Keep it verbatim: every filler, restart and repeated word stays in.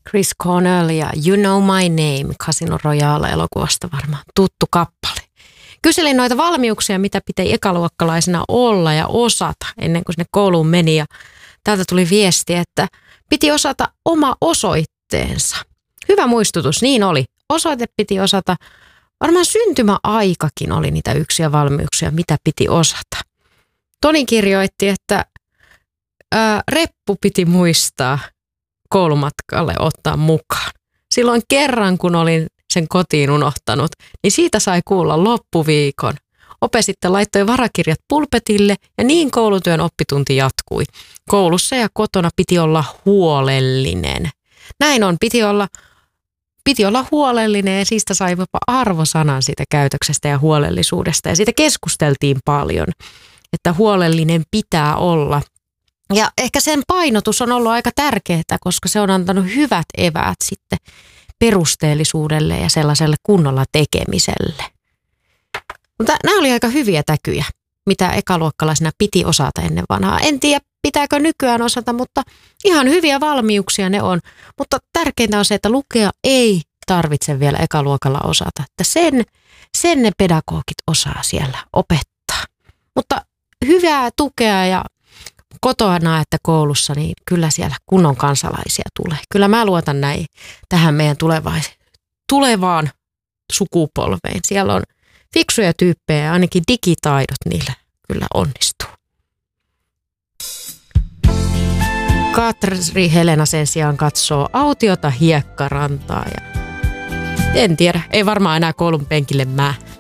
Chris Cornell ja You Know My Name Casino Royale-elokuvasta varmaan tuttu kappale. Kyselin noita valmiuksia, mitä pitää ekaluokkalaisena olla ja osata ennen kuin sinne kouluun meni. Ja täältä tuli viesti, että piti osata oma osoitteensa. Hyvä muistutus, niin oli. Osoite piti osata. Varmaan syntymäaikakin oli niitä yksiä valmiuksia, mitä piti osata. Toni kirjoitti, että ää, reppu piti muistaa koulumatkalle ottaa mukaan. Silloin kerran, kun olin sen kotiin unohtanut, niin siitä sai kuulla loppuviikon. Ope sitten laittoi varakirjat pulpetille ja niin koulutyön oppitunti jatkui. Koulussa ja kotona piti olla huolellinen. Näin on, piti olla, piti olla huolellinen ja siitä sai jopa arvosanan siitä käytöksestä ja huolellisuudesta. Ja siitä keskusteltiin paljon, että huolellinen pitää olla. Ja ehkä sen painotus on ollut aika tärkeää, koska se on antanut hyvät eväät sitten perusteellisuudelle ja sellaiselle kunnolla tekemiselle. Mutta nämä oli aika hyviä täkyjä, mitä ekaluokkalaisena piti osata ennen vanhaa. En tiedä, pitääkö nykyään osata, mutta ihan hyviä valmiuksia ne on. Mutta tärkeintä on se, että lukea ei tarvitse vielä ekaluokalla osata. Että sen, sen ne pedagogit osaa siellä opettaa. Mutta hyvää tukea ja kotona että koulussa, niin kyllä siellä kunnon kansalaisia tulee. Kyllä mä luotan näin tähän meidän tulevaan sukupolveen. Siellä on fiksuja tyyppejä ja ainakin digitaidot niillä kyllä onnistuu. Katri Helena sen sijaan katsoo autiota hiekkarantaa ja en tiedä, ei varmaan enää koulun penkille mä